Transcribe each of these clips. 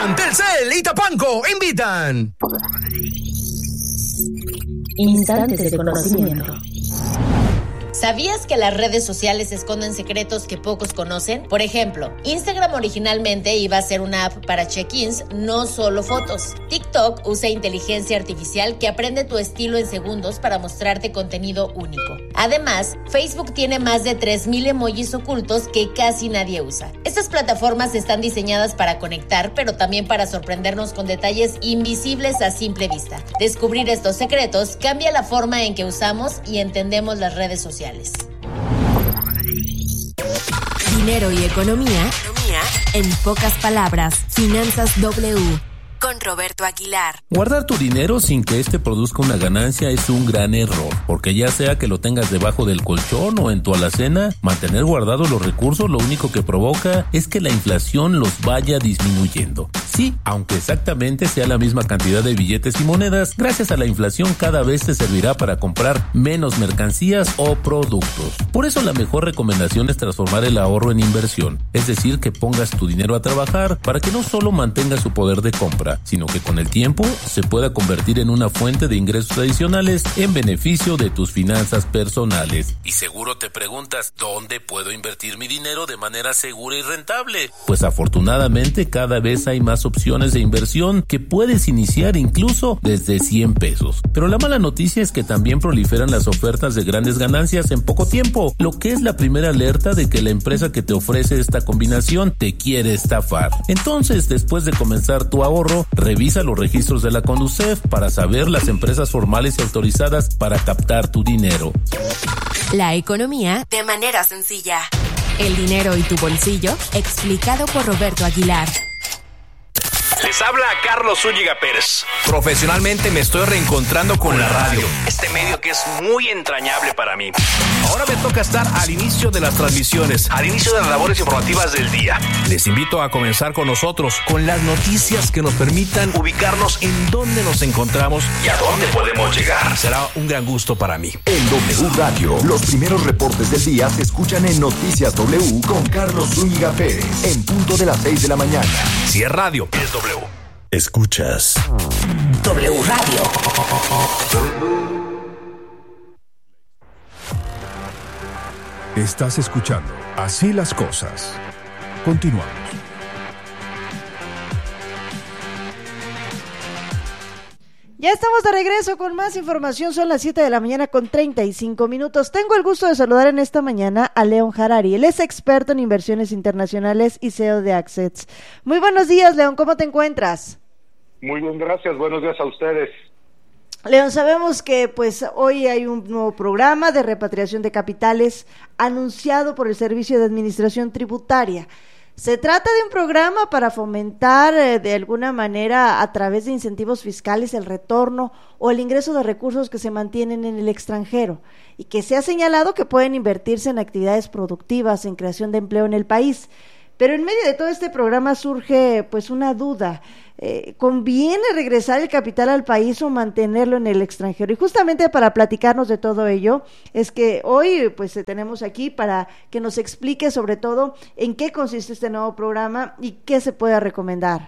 invitan. Telcel y Tapanco invitan. Instantes de conocimiento. ¿Sabías que las redes sociales esconden secretos que pocos conocen? Por ejemplo, Instagram originalmente iba a ser una app para check-ins, no solo fotos. TikTok usa inteligencia artificial que aprende tu estilo en segundos para mostrarte contenido único. Además, Facebook tiene más de 3,000 emojis ocultos que casi nadie usa. Estas plataformas están diseñadas para conectar, pero también para sorprendernos con detalles invisibles a simple vista. Descubrir estos secretos cambia la forma en que usamos y entendemos las redes sociales. Dinero y economía en pocas palabras. Finanzas W con Roberto Aguilar. Guardar tu dinero sin que este produzca una ganancia es un gran error, porque ya sea que lo tengas debajo del colchón o en tu alacena, mantener guardados los recursos lo único que provoca es que la inflación los vaya disminuyendo. Sí, aunque exactamente sea la misma cantidad de billetes y monedas, gracias a la inflación cada vez te servirá para comprar menos mercancías o productos. Por eso la mejor recomendación es transformar el ahorro en inversión, es decir, que pongas tu dinero a trabajar para que no solo mantenga su poder de compra, sino que con el tiempo se pueda convertir en una fuente de ingresos adicionales en beneficio de tus finanzas personales. Y seguro te preguntas, ¿dónde puedo invertir mi dinero de manera segura y rentable? Pues afortunadamente cada vez hay más opciones de inversión que puedes iniciar incluso desde 100 pesos. Pero la mala noticia es que también proliferan las ofertas de grandes ganancias en poco tiempo, lo que es la primera alerta de que la empresa que te ofrece esta combinación te quiere estafar. Entonces, después de comenzar tu ahorro, revisa los registros de la Conducef para saber las empresas formales y autorizadas para captar tu dinero. La economía de manera sencilla. El dinero y tu bolsillo, explicado por Roberto Aguilar. Les habla Carlos Zúñiga Pérez. Profesionalmente me estoy reencontrando con la radio, este medio que es muy entrañable para mí. Ahora me toca estar al inicio de las transmisiones, al inicio de las labores informativas del día. Les invito a comenzar con nosotros, con las noticias que nos permitan ubicarnos en dónde nos encontramos y a dónde podemos llegar. Será un gran gusto para mí. En W Radio, los primeros reportes del día se escuchan en Noticias W con Carlos Zúñiga Pérez, en punto de las 6 de la mañana. Si es radio, es W. Escuchas W Radio. Estás escuchando Así las Cosas. Continuamos. Ya estamos de regreso con más información, son las 7 de la mañana con 35 minutos. Tengo el gusto de saludar en esta mañana a León Harari, él es experto en inversiones internacionales y CEO de Accets. Muy buenos días, León, ¿cómo te encuentras? Muy bien, gracias, buenos días a ustedes. León, sabemos que pues hoy hay un nuevo programa de repatriación de capitales anunciado por el Servicio de Administración Tributaria. Se trata de un programa para fomentar de alguna manera a través de incentivos fiscales el retorno o el ingreso de recursos que se mantienen en el extranjero y que se ha señalado que pueden invertirse en actividades productivas, en creación de empleo en el país. Pero en medio de todo este programa surge pues una duda. ¿Conviene regresar el capital al país o mantenerlo en el extranjero? Y justamente para platicarnos de todo ello es que hoy pues tenemos aquí para que nos explique sobre todo en qué consiste este nuevo programa y qué se puede recomendar.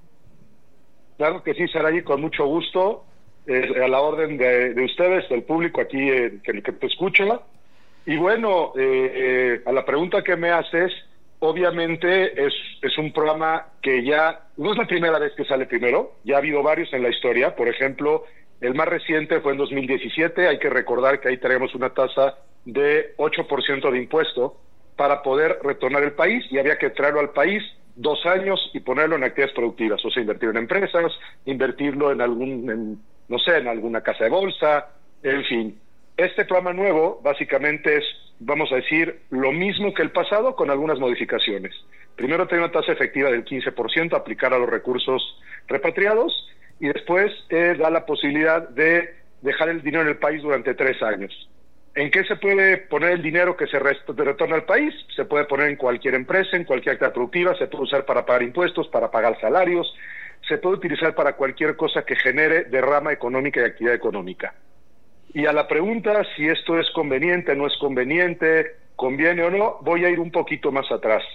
Claro que sí, Saraí, con mucho gusto, a la orden de ustedes, del público aquí que te escucha. Y bueno, a la pregunta que me haces, obviamente es un programa que ya no es la primera vez que sale primero, ya ha habido varios en la historia. Por ejemplo, el más reciente fue en 2017, hay que recordar que ahí tenemos una tasa de 8% de impuesto para poder retornar el país, y había que traerlo al país 2 años y ponerlo en actividades productivas, o sea, invertirlo en empresas, invertirlo en alguna casa de bolsa, en fin. Este programa nuevo básicamente es, vamos a decir, lo mismo que el pasado con algunas modificaciones. Primero tiene una tasa efectiva del 15% aplicar a los recursos repatriados, y después da la posibilidad de dejar el dinero en el país durante 3 años. ¿En qué se puede poner el dinero que se retorna al país? Se puede poner en cualquier empresa, en cualquier actividad productiva, se puede usar para pagar impuestos, para pagar salarios, se puede utilizar para cualquier cosa que genere derrama económica y actividad económica. Y a la pregunta si esto es conveniente, no es conveniente, conviene o no, voy a ir un poquito más atrás.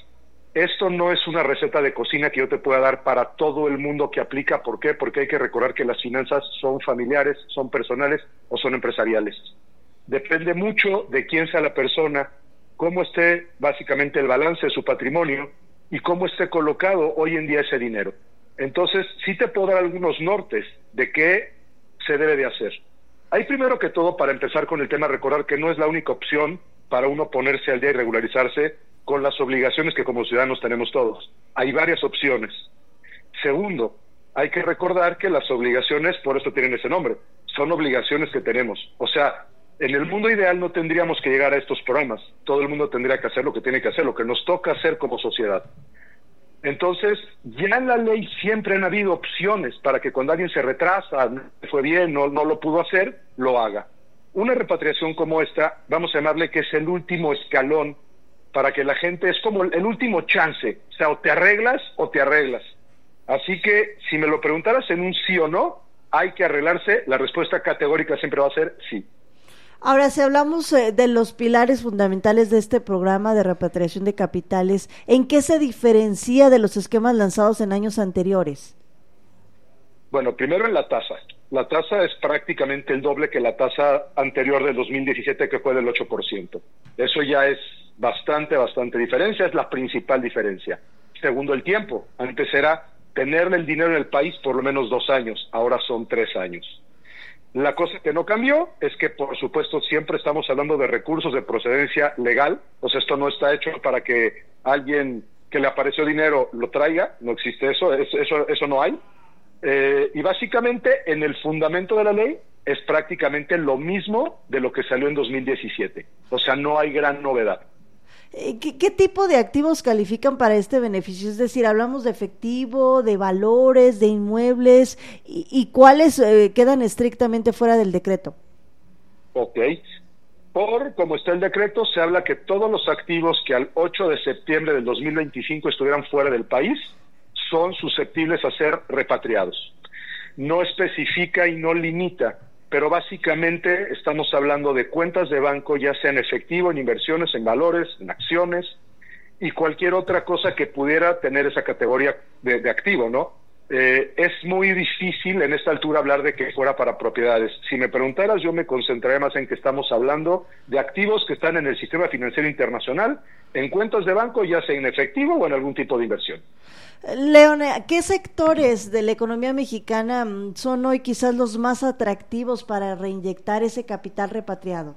esto no es una receta de cocina que yo te pueda dar para todo el mundo que aplica. ¿Por qué? Porque hay que recordar que las finanzas son familiares, son personales o son empresariales. Depende mucho de quién sea la persona, cómo esté básicamente el balance de su patrimonio y cómo esté colocado hoy en día ese dinero. Entonces, sí te puedo dar algunos nortes de qué se debe de hacer. Hay primero que todo, para empezar con el tema, recordar que no es la única opción para uno ponerse al día y regularizarse con las obligaciones que como ciudadanos tenemos todos. Hay varias opciones. Segundo, hay que recordar que las obligaciones, por eso tienen ese nombre, son obligaciones que tenemos. O sea, en el mundo ideal no tendríamos que llegar a estos programas. Todo el mundo tendría que hacer lo que tiene que hacer, lo que nos toca hacer como sociedad. Entonces, ya en la ley siempre han habido opciones para que cuando alguien se retrasa, no fue bien, no lo pudo hacer, lo haga. Una repatriación como esta, vamos a llamarle que es el último escalón para que la gente, es como el último chance, o sea, o te arreglas o te arreglas. Así que, si me lo preguntaras en un sí o no, hay que arreglarse, la respuesta categórica siempre va a ser sí. Ahora, si hablamos de los pilares fundamentales de este programa de repatriación de capitales, ¿en qué se diferencia de los esquemas lanzados en años anteriores? Bueno, primero en la tasa. La tasa es prácticamente el doble que la tasa anterior del 2017, que fue del 8%. Eso ya es bastante diferencia, es la principal diferencia. Segundo, el tiempo. Antes era tener el dinero en el país por lo menos 2 años, ahora son 3 años. La cosa que no cambió es que, por supuesto, siempre estamos hablando de recursos de procedencia legal. O sea, esto no está hecho para que alguien que le apareció dinero lo traiga, no existe eso no hay. Y básicamente, en el fundamento de la ley, es prácticamente lo mismo de lo que salió en 2017. O sea, no hay gran novedad. ¿Qué tipo de activos califican para este beneficio? Es decir, hablamos de efectivo, de valores, de inmuebles, y cuáles quedan estrictamente fuera del decreto. Ok. Como está el decreto, se habla que todos los activos que al 8 de septiembre del 2025 estuvieran fuera del país son susceptibles a ser repatriados. No especifica y no limita, pero básicamente estamos hablando de cuentas de banco, ya sea en efectivo, en inversiones, en valores, en acciones y cualquier otra cosa que pudiera tener esa categoría de activo, ¿no? Es muy difícil en esta altura hablar de que fuera para propiedades. Si me preguntaras, yo me concentraría más en que estamos hablando de activos que están en el sistema financiero internacional, en cuentas de banco, ya sea en efectivo o en algún tipo de inversión. León, ¿qué sectores de la economía mexicana son hoy quizás los más atractivos para reinyectar ese capital repatriado?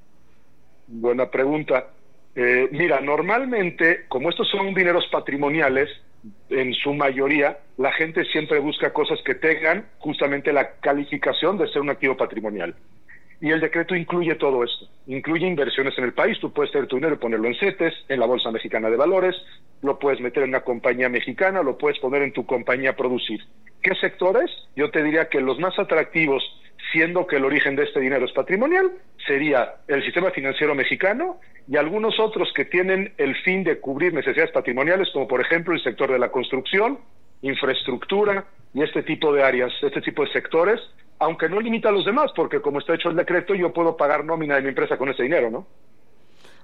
Buena pregunta. Mira, normalmente, como estos son dineros patrimoniales, en su mayoría, la gente siempre busca cosas que tengan justamente la calificación de ser un activo patrimonial. Y el decreto incluye todo esto. Incluye inversiones en el país. Tú puedes tener tu dinero y ponerlo en CETES, en la Bolsa Mexicana de Valores, lo puedes meter en una compañía mexicana, lo puedes poner en tu compañía a producir. ¿Qué sectores? Yo te diría que los más atractivos, siendo que el origen de este dinero es patrimonial, sería el sistema financiero mexicano y algunos otros que tienen el fin de cubrir necesidades patrimoniales, como por ejemplo el sector de la construcción, infraestructura y este tipo de áreas, este tipo de sectores, aunque no limita a los demás, porque como está hecho el decreto, yo puedo pagar nómina de mi empresa con ese dinero, ¿no?